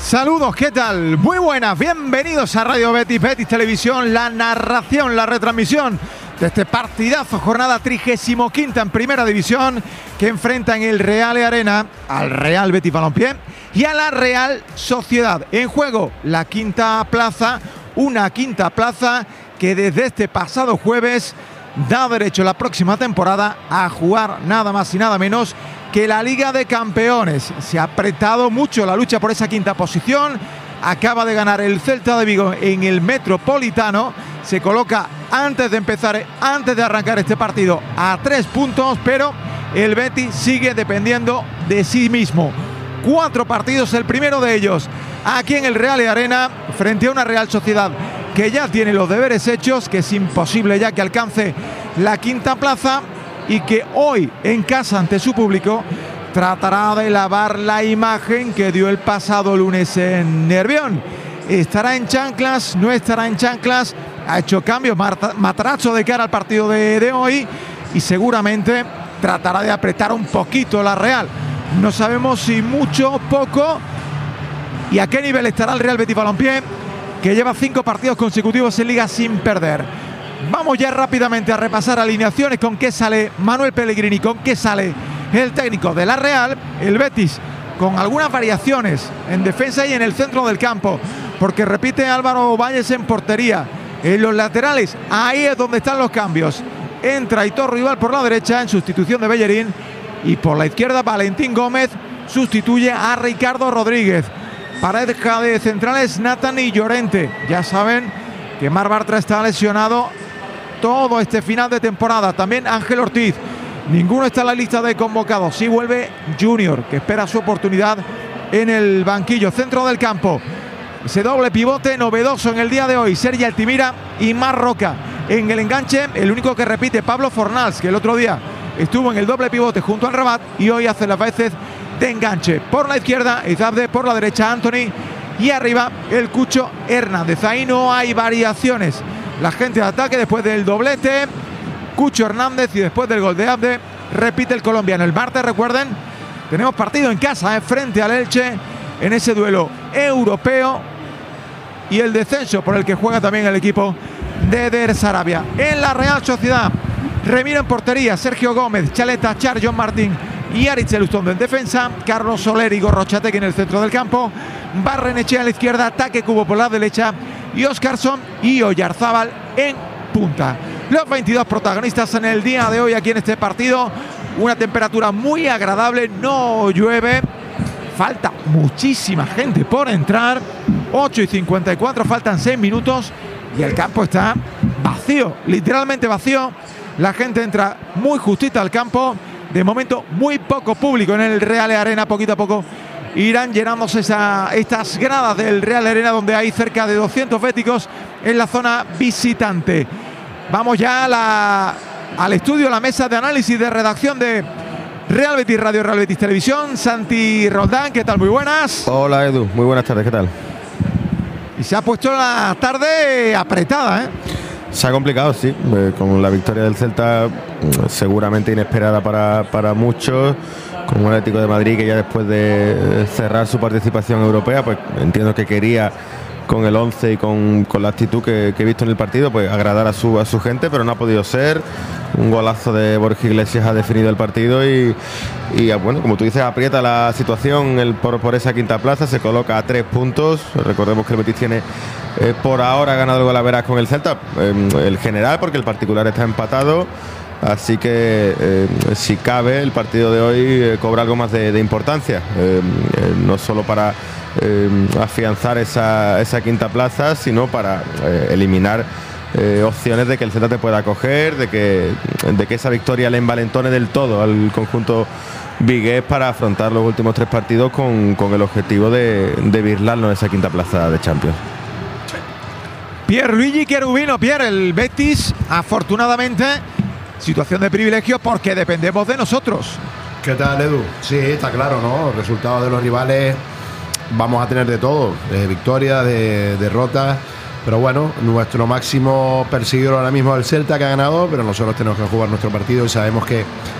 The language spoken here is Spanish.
Saludos, ¿qué tal? Muy buenas, bienvenidos a Radio Betis, Betis Televisión, la narración, la retransmisión de este partidazo, jornada 35ª en Primera División, que enfrenta en el Real Arena al Real Betis Balompié y a la Real Sociedad. En juego la quinta plaza, una quinta plaza que desde este pasado jueves da derecho la próxima temporada a jugar nada más y nada menos que la Liga de Campeones. Se ha apretado mucho la lucha por esa quinta posición. Acaba de ganar el Celta de Vigo en el Metropolitano. Se coloca antes de arrancar este partido a 3 puntos, pero el Betis sigue dependiendo de sí mismo. 4 partidos, el primero de ellos aquí en el Real Arena, frente a una Real Sociedad que ya tiene los deberes hechos, que es imposible ya que alcance la quinta plaza, y que hoy en casa ante su público tratará de lavar la imagen que dio el pasado lunes en Nervión. ¿Estará en chanclas? ¿No estará en chanclas? Ha hecho cambios Matarazzo de cara al partido de hoy y seguramente tratará de apretar un poquito la Real. No sabemos si mucho o poco y a qué nivel estará el Real Betis Balompié, que lleva 5 partidos consecutivos en Liga sin perder. Vamos ya rápidamente a repasar alineaciones, con qué sale Manuel Pellegrini, con qué sale el técnico de la Real. El Betis con algunas variaciones en defensa y en el centro del campo, porque repite Álvaro Valles en portería. En los laterales, ahí es donde están los cambios. Entra Aitor Rival por la derecha en sustitución de Bellerín, y por la izquierda Valentín Gómez sustituye a Ricardo Rodríguez. Pareja de centrales Nathan y Llorente. Ya saben que Marc Bartra está lesionado todo este final de temporada. También Ángel Ortiz. Ninguno está en la lista de convocados. Sí vuelve Junior, que espera su oportunidad en el banquillo. Centro del campo, ese doble pivote novedoso en el día de hoy. Sergi Altimira y Marc Roca. En el enganche, el único que repite, Pablo Fornals, que el otro día estuvo en el doble pivote junto al Rabat y hoy hace las veces de enganche. Por la izquierda, Izabde, por la derecha Anthony y arriba el Cucho Hernández. Ahí no hay variaciones. La gente de ataque después del doblete, Cucho Hernández, y después del gol de Abde, repite el colombiano. El martes, recuerden, tenemos partido en casa, frente al Elche, en ese duelo europeo y el descenso por el que juega también el equipo de Eder Sarabia. En la Real Sociedad, Remiro en portería, Sergio Gómez, Chaleta, Char, John Martín y Aritz Elustondo en defensa, Carlos Soler y Gorrochategui en el centro del campo, Barrenechea en la izquierda, Ataque Cubo por la derecha y Óscarson y Oyarzábal en punta. Los 22 protagonistas en el día de hoy aquí en este partido. Una temperatura muy agradable, no llueve, falta muchísima gente por entrar. 8:54, faltan 6 minutos y el campo está vacío, literalmente vacío. La gente entra muy justita al campo. De momento muy poco público en el Real Arena. Poquito a poco irán llenándose estas gradas del Real Arena, donde hay cerca de 200 béticos en la zona visitante. Vamos ya al estudio, la mesa de análisis de redacción de Real Betis Radio, Real Betis Televisión. Santi Roldán, ¿qué tal? Muy buenas. Hola Edu, muy buenas tardes, ¿qué tal? Y se ha puesto la tarde apretada, ¿eh? Se ha complicado, sí, con la victoria del Celta, seguramente inesperada para muchos, con un Atlético de Madrid que ya después de cerrar su participación europea, pues entiendo que quería, con el 11 y con la actitud que he visto en el partido, pues agradar a su gente, pero no ha podido ser. Un golazo de Borja Iglesias ha definido el partido y bueno, como tú dices, aprieta la situación por esa quinta plaza, se coloca a 3 puntos. Recordemos que el Betis tiene por ahora ganado el Golaveras con el Celta, el general, porque el particular está empatado. Así que si cabe, el partido de hoy cobra algo más de importancia, no solo para afianzar esa quinta plaza, sino para eliminar opciones de que el Celta te pueda coger, de que esa victoria le envalentone del todo al conjunto vigués para afrontar los últimos 3 partidos con el objetivo de birlarnos esa quinta plaza de Champions. Pierluigi Cherubino. Pierre, el Betis, afortunadamente, situación de privilegio porque dependemos de nosotros. ¿Qué tal, Edu? Sí, está claro, ¿no? Resultados de los rivales vamos a tener de todo, de victorias, de derrotas, pero bueno, nuestro máximo perseguidor ahora mismo es el Celta, que ha ganado, pero nosotros tenemos que jugar nuestro partido y sabemos que